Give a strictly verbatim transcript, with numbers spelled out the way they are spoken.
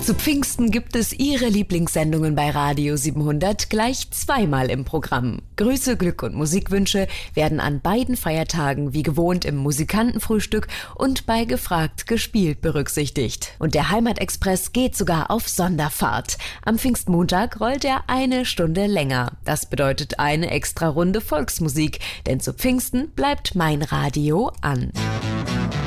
Zu Pfingsten gibt es Ihre Lieblingssendungen bei Radio siebenhundert gleich zweimal im Programm. Grüße, Glück und Musikwünsche werden an beiden Feiertagen wie gewohnt im Musikantenfrühstück und bei Gefragt gespielt berücksichtigt. Und der Heimatexpress geht sogar auf Sonderfahrt. Am Pfingstmontag rollt er eine Stunde länger. Das bedeutet eine extra Runde Volksmusik, denn zu Pfingsten bleibt mein Radio an.